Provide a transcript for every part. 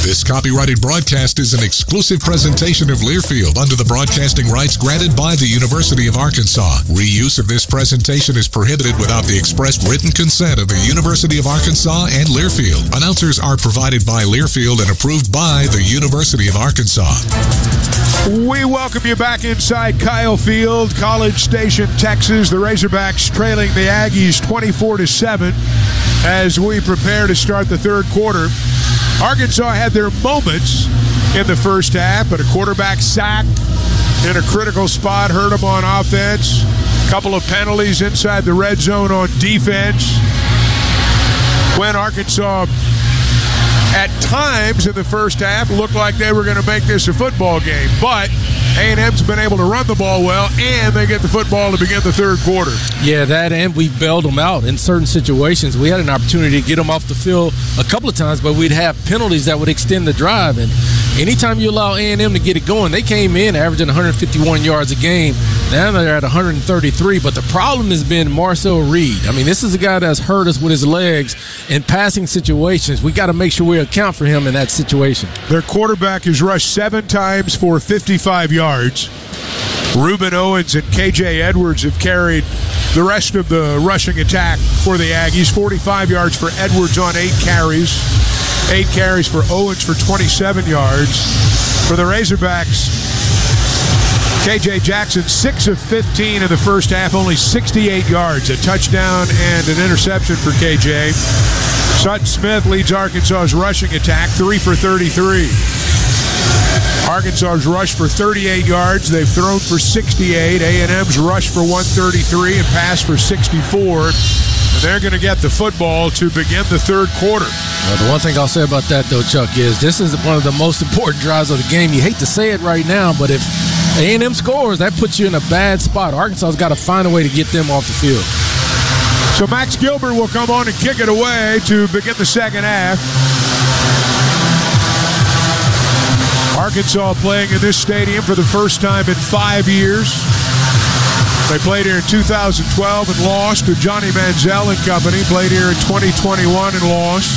This copyrighted broadcast is an exclusive presentation of Learfield under the broadcasting rights granted by the University of Arkansas. Reuse of this presentation is prohibited without the express written consent of the University of Arkansas and Learfield. Announcers are provided by Learfield and approved by the University of Arkansas. We welcome you back inside Kyle Field, College Station, Texas. The Razorbacks trailing the Aggies 24-7 as we prepare to start the third quarter. Arkansas had their moments in the first half, but a quarterback sack in a critical spot hurt them on offense. A couple of penalties inside the red zone on defense. When Arkansas, at times in the first half, looked like they were going to make this a football game, but A&M's been able to run the ball well, and they get the football to begin the third quarter. Yeah, that, and we bailed them out in certain situations. We had an opportunity to get them off the field a couple of times, but we'd have penalties that would extend the drive. And anytime you allow A&M to get it going, they came in averaging 151 yards a game. Now they're at 133, but the problem has been Marcel Reed. I mean, this is a guy that's hurt us with his legs in passing situations. We got to make sure we account for him in that situation. Their quarterback has rushed 7 times for 55 yards. Reuben Owens and KJ Edwards have carried the rest of the rushing attack for the Aggies. 45 yards for Edwards on 8 carries. 8 carries for Owens for 27 yards. For the Razorbacks, KJ Jackson, 6 of 15 in the first half, only 68 yards, a touchdown and an interception for KJ. Sutton Smith leads Arkansas's rushing attack, 3 for 33. Arkansas's rushed for 38 yards. They've thrown for 68. A&M's rushed for 133 and passed for 64. And they're going to get the football to begin the third quarter. Well, the one thing I'll say about that, though, Chuck, is this is one of the most important drives of the game. You hate to say it right now, but if A&M scores, that puts you in a bad spot. Arkansas's got to find a way to get them off the field. So Max Gilbert will come on and kick it away to begin the second half. Arkansas playing in this stadium for the first time in 5 years. They played here in 2012 and lost to Johnny Manziel and company. Played here in 2021 and lost.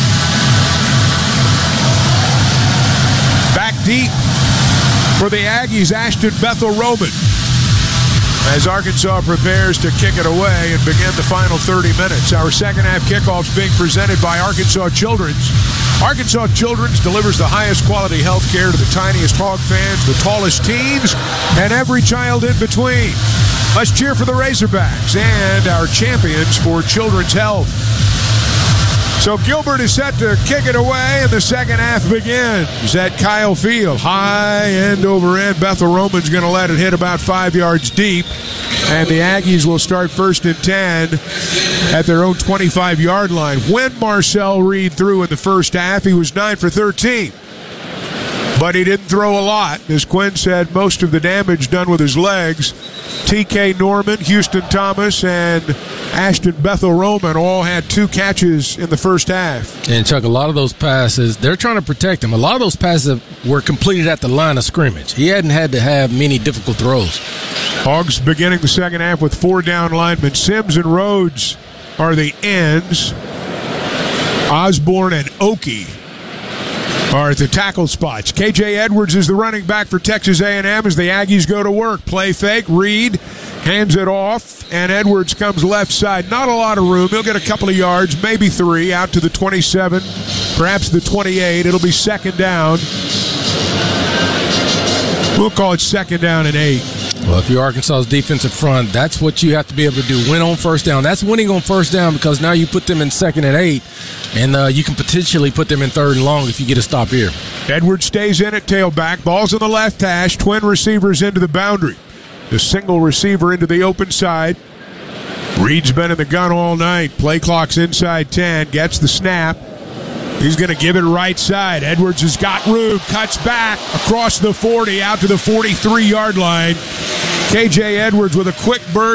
Back deep for the Aggies, Ashton Bethel-Roman, as Arkansas prepares to kick it away and begin the final 30 minutes. Our second half kickoffs being presented by Arkansas Children's. Arkansas Children's delivers the highest quality health care to the tiniest hog fans, the tallest teens, and every child in between. Let's cheer for the Razorbacks and our champions for children's health. So Gilbert is set to kick it away, and the second half begins at Kyle Field. High end over end. Bethel-Roman's going to let it hit about 5 yards deep, and the Aggies will start 1st and 10 at their own 25-yard line. When Marcel Reed threw in the first half, he was 9 for 13. But he didn't throw a lot. As Quinn said, most of the damage done with his legs. T.K. Norman, Houston Thomas, and Ashton Bethel-Roman all had 2 catches in the first half. And, Chuck, a lot of those passes, they're trying to protect him. A lot of those passes were completed at the line of scrimmage. He hadn't had to have many difficult throws. Hogs beginning the second half with 4 down linemen. Sims and Rhodes are the ends. Osborne and Oki are at the tackle spots. KJ Edwards is the running back for Texas A&M as the Aggies go to work. Play fake. Reed hands it off, and Edwards comes left side. Not a lot of room. He'll get a couple of yards, maybe 3, out to the 27, perhaps the 28. It'll be second down. We'll call it second down and 8. Well, if you're Arkansas's defensive front, that's what you have to be able to do. Win on first down. That's winning on first down because now you put them in second and 8, and you can potentially put them in third and long if you get a stop here. Edwards stays in at tailback. Ball's in the left hash. Twin receivers into the boundary. The single receiver into the open side. Reed's been in the gun all night. Play clock's inside 10. Gets the snap. He's going to give it right side. Edwards has got room. Cuts back across the 40 out to the 43-yard line. KJ Edwards with a quick burst.